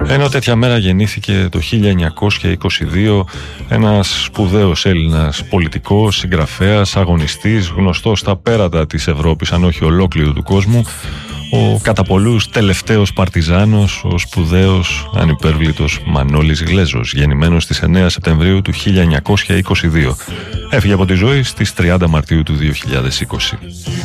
Ενώ τέτοια μέρα γεννήθηκε το 1922 ένας σπουδαίος Έλληνας πολιτικός, συγγραφέας, αγωνιστής, γνωστός στα πέρατα της Ευρώπης, αν όχι ολόκληρου του κόσμου, ο κατά πολλούς τελευταίος παρτιζάνος, ο σπουδαίος ανυπέρβλητος Μανώλης Γλέζος, γεννημένος στις 9 Σεπτεμβρίου του 1922. Έφυγε από τη ζωή στις 30 Μαρτίου του 2020.